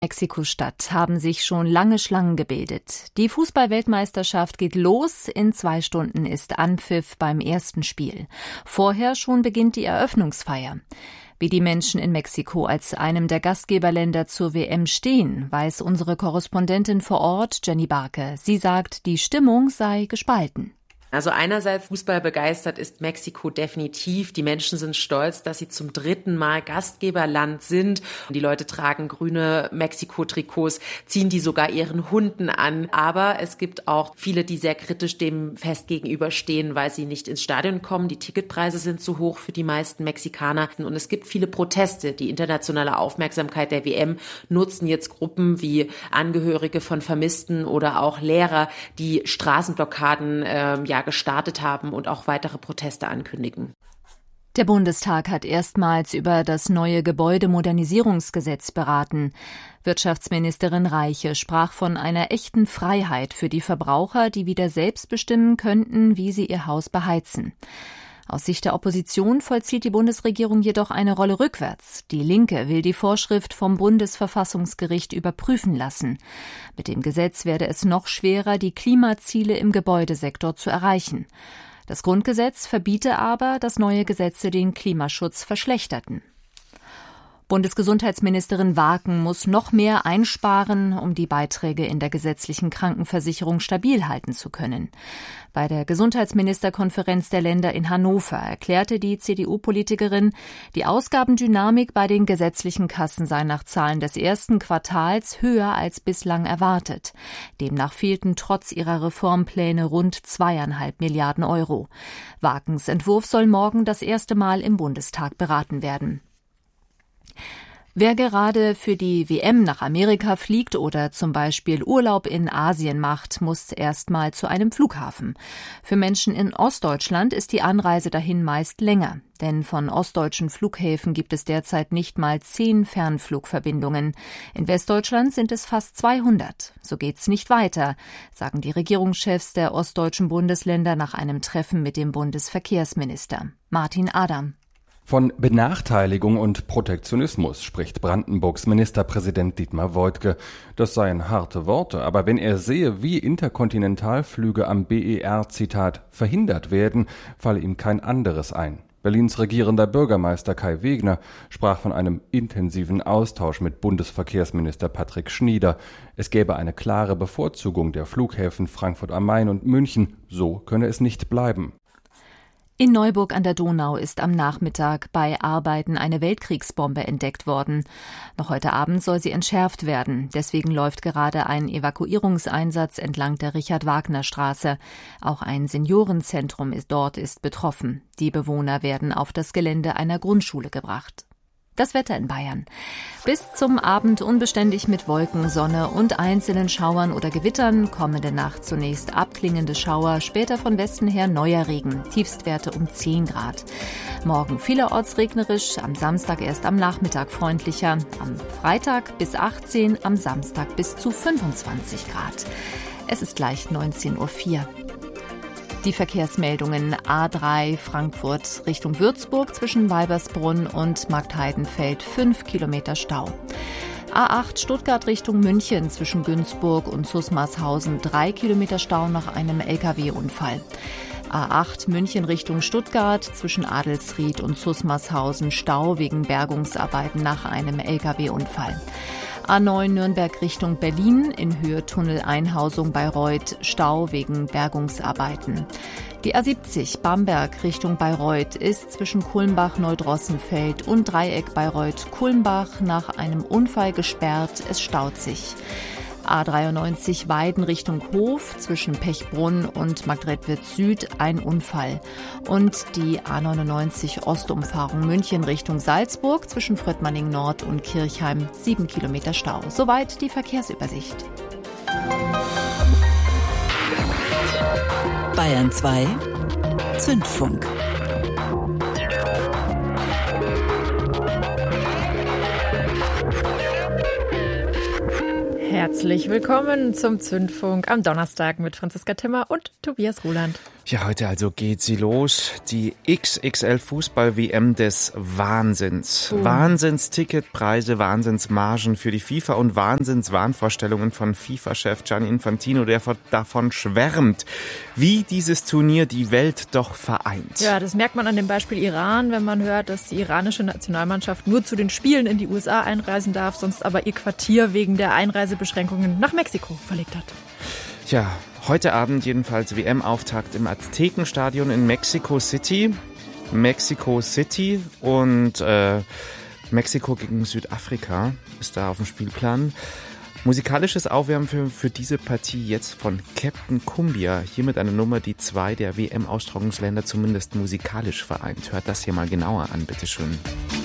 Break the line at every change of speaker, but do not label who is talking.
Mexiko-Stadt haben sich schon lange Schlangen gebildet. Die Fußball-Weltmeisterschaft geht los. In 2 Stunden ist Anpfiff beim ersten Spiel. Vorher schon beginnt die Eröffnungsfeier. Wie die Menschen in Mexiko als einem der Gastgeberländer zur WM stehen, weiß unsere Korrespondentin vor Ort, Jenny Barke. Sie sagt, die Stimmung sei gespalten.
Also einerseits Fußball begeistert ist Mexiko definitiv. Die Menschen sind stolz, dass sie zum 3. Mal Gastgeberland sind. Die Leute tragen grüne Mexiko-Trikots, ziehen die sogar ihren Hunden an. Aber es gibt auch viele, die sehr kritisch dem Fest gegenüberstehen, weil sie nicht ins Stadion kommen. Die Ticketpreise sind zu hoch für die meisten Mexikaner. Und es gibt viele Proteste. Die internationale Aufmerksamkeit der WM nutzen jetzt Gruppen wie Angehörige von Vermissten oder auch Lehrer, die Straßenblockaden gestartet haben und auch weitere Proteste ankündigen.
Der Bundestag hat erstmals über das neue Gebäudemodernisierungsgesetz beraten. Wirtschaftsministerin Reiche sprach von einer echten Freiheit für die Verbraucher, die wieder selbst bestimmen könnten, wie sie ihr Haus beheizen. Aus Sicht der Opposition vollzieht die Bundesregierung jedoch eine Rolle rückwärts. Die Linke will die Vorschrift vom Bundesverfassungsgericht überprüfen lassen. Mit dem Gesetz werde es noch schwerer, die Klimaziele im Gebäudesektor zu erreichen. Das Grundgesetz verbiete aber, dass neue Gesetze den Klimaschutz verschlechterten. Bundesgesundheitsministerin Waken muss noch mehr einsparen, um die Beiträge in der gesetzlichen Krankenversicherung stabil halten zu können. Bei der Gesundheitsministerkonferenz der Länder in Hannover erklärte die CDU-Politikerin, die Ausgabendynamik bei den gesetzlichen Kassen sei nach Zahlen des ersten Quartals höher als bislang erwartet. Demnach fehlten trotz ihrer Reformpläne rund 2,5 Milliarden Euro. Wakens Entwurf soll morgen das erste Mal im Bundestag beraten werden. Wer gerade für die WM nach Amerika fliegt oder zum Beispiel Urlaub in Asien macht, muss erstmal zu einem Flughafen. Für Menschen in Ostdeutschland ist die Anreise dahin meist länger, denn von ostdeutschen Flughäfen gibt es derzeit nicht mal 10 Fernflugverbindungen. In Westdeutschland sind es fast 200. So geht's nicht weiter, sagen die Regierungschefs der ostdeutschen Bundesländer nach einem Treffen mit dem Bundesverkehrsminister. Martin Adam.
Von Benachteiligung und Protektionismus spricht Brandenburgs Ministerpräsident Dietmar Woidke. Das seien harte Worte, aber wenn er sehe, wie Interkontinentalflüge am BER, Zitat, verhindert werden, falle ihm kein anderes ein. Berlins regierender Bürgermeister Kai Wegner sprach von einem intensiven Austausch mit Bundesverkehrsminister Patrick Schnieder. Es gäbe eine klare Bevorzugung der Flughäfen Frankfurt am Main und München. So könne es nicht bleiben.
In Neuburg an der Donau ist am Nachmittag bei Arbeiten eine Weltkriegsbombe entdeckt worden. Noch heute Abend soll sie entschärft werden. Deswegen läuft gerade ein Evakuierungseinsatz entlang der Richard-Wagner-Straße. Auch ein Seniorenzentrum ist betroffen. Die Bewohner werden auf das Gelände einer Grundschule gebracht. Das Wetter in Bayern. Bis zum Abend unbeständig mit Wolken, Sonne und einzelnen Schauern oder Gewittern. Kommende Nacht zunächst abklingende Schauer, später von Westen her neuer Regen. Tiefstwerte um 10 Grad. Morgen vielerorts regnerisch, am Samstag erst am Nachmittag freundlicher. Am Freitag bis 18, am Samstag bis zu 25 Grad. Es ist gleich 19:04 Uhr. Die Verkehrsmeldungen: A3 Frankfurt Richtung Würzburg zwischen Weibersbrunn und Marktheidenfeld 5 Kilometer Stau. A8 Stuttgart Richtung München zwischen Günzburg und Susmarshausen 3 Kilometer Stau nach einem Lkw-Unfall. A8 München Richtung Stuttgart zwischen Adelsried und Susmarshausen Stau wegen Bergungsarbeiten nach einem Lkw-Unfall. A9 Nürnberg Richtung Berlin in Höhe Tunnel-Einhausung Bayreuth, Stau wegen Bergungsarbeiten. Die A70 Bamberg Richtung Bayreuth ist zwischen Kulmbach-Neudrossenfeld und Dreieck Bayreuth-Kulmbach nach einem Unfall gesperrt. Es staut sich. A93 Weiden Richtung Hof zwischen Pechbrunn und Marktredwitz Süd ein Unfall. Und die A99 Ostumfahrung München Richtung Salzburg zwischen Fröttmanning Nord und Kirchheim 7 Kilometer Stau. Soweit die Verkehrsübersicht.
Bayern 2 Zündfunk.
Herzlich willkommen zum Zündfunk am Donnerstag mit Franziska Timmer und Tobias Ruland.
Ja, heute also geht sie los. Die XXL-Fußball-WM des Wahnsinns. Wahnsinns-Ticketpreise, Wahnsinnsmargen für die FIFA und Wahnsinns-Wahnvorstellungen von FIFA-Chef Gianni Infantino, der davon schwärmt, wie dieses Turnier die Welt doch vereint.
Ja, das merkt man an dem Beispiel Iran, wenn man hört, dass die iranische Nationalmannschaft nur zu den Spielen in die USA einreisen darf, sonst aber ihr Quartier wegen der Einreisebeschränkungen nach Mexiko verlegt hat.
Ja, heute Abend jedenfalls WM-Auftakt im Aztekenstadion in Mexico City. Und Mexiko gegen Südafrika ist da auf dem Spielplan. Musikalisches Aufwärmen für diese Partie jetzt von Captain Cumbia. Hier mit einer Nummer, die 2 der WM-Austragungsländer zumindest musikalisch vereint. Hört das hier mal genauer an, bitteschön.